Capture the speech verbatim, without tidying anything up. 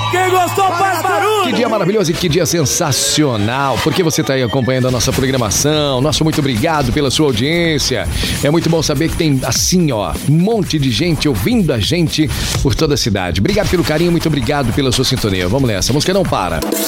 Quem gostou faz barulho! Que dia maravilhoso e que dia sensacional, porque você está aí acompanhando a nossa programação. Nosso muito obrigado pela sua audiência. É muito bom saber que tem, assim, ó, um monte de gente ouvindo a gente por toda a cidade. Obrigado pelo carinho, muito obrigado pela sua sintonia. Vamos nessa, a música não para.